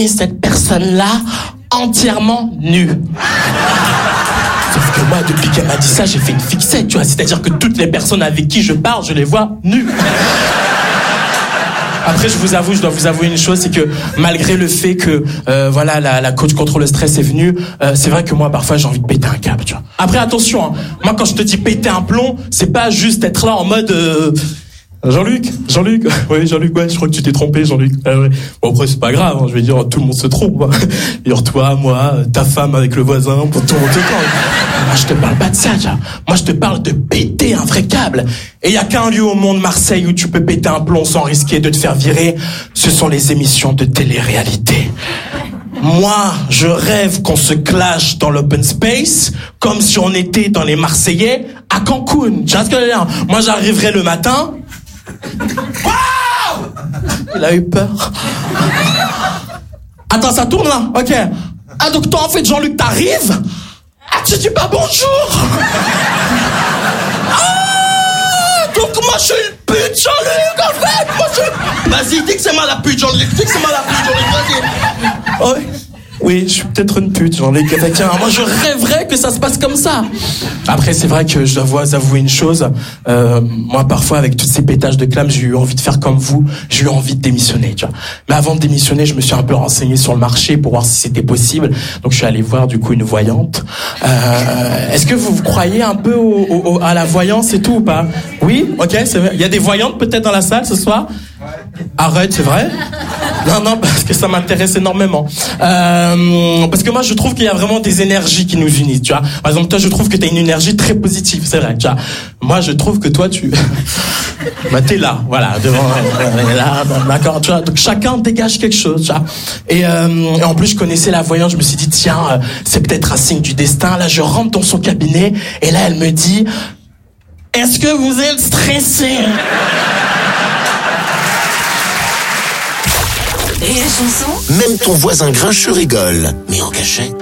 cette personne-là entièrement nue. Sauf que moi, depuis qu'elle m'a dit ça, j'ai fait une fixette, tu vois. C'est-à-dire que toutes les personnes avec qui je parle, je les vois nues. Après, je dois vous avouer une chose, c'est que malgré le fait que voilà la coach contre le stress est venue, c'est vrai que moi parfois j'ai envie de péter un câble, tu vois. Après attention, hein, moi quand je te dis péter un plomb, c'est pas juste être là en mode Jean-Luc, ouais, je crois que tu t'es trompé, Jean-Luc. Ouais. Bon, après, c'est pas grave, hein, je veux dire, tout le monde se trompe. Hein. Dire toi, moi, ta femme avec le voisin, pour tout le monde te compte. Moi, je te parle pas de ça, tu vois. Moi, je te parle de péter un vrai câble. Et il y a qu'un lieu au monde, Marseille, où tu peux péter un plomb sans risquer de te faire virer. Ce sont les émissions de télé-réalité. Moi, je rêve qu'on se clash dans l'open space, comme si on était dans les Marseillais à Cancun. Tu vois ce que je veux dire? Moi, j'arriverai le matin. Wow! Il a eu peur. Attends, ça tourne là? Ok. Ah, donc toi, en fait, Jean-Luc, t'arrives? Ah, tu dis pas bonjour? Ah, donc moi, je suis une pute, Jean-Luc, en fait! Vas-y, dis que c'est moi la pute, Jean-Luc. Dis que c'est moi la pute, Jean-Luc, vas-y. Oh, oui, je suis peut-être une pute, Jean-Luc. Tiens, moi, je rêverais que ça se passe comme ça. Après, c'est vrai que je dois vous avouer une chose. Moi, parfois, avec tous ces pétages de clame, j'ai eu envie de faire comme vous. J'ai eu envie de démissionner, tu vois. Mais avant de démissionner, je me suis un peu renseigné sur le marché pour voir si c'était possible. Donc, je suis allé voir, du coup, une voyante. Est-ce que vous croyez un peu à la voyance et tout ou pas? Oui? Ok, c'est vrai. Il y a des voyantes peut-être dans la salle ce soir? Arrête, c'est vrai? Non, parce que ça m'intéresse énormément. Parce que moi, je trouve qu'il y a vraiment des énergies qui nous unissent, tu vois. Par exemple, toi, je trouve que t'as une énergie très positive, c'est vrai, tu vois. Moi, je trouve que toi, bah, t'es là, voilà, devant, là, d'accord, tu vois. Donc, chacun dégage quelque chose, tu vois. Et en plus, je connaissais la voyante, je me suis dit, tiens, c'est peut-être un signe du destin. Là, je rentre dans son cabinet, et là, elle me dit, est-ce que vous êtes stressé? Et la chanson? Même ton voisin grincheux rigole, mais en cachette.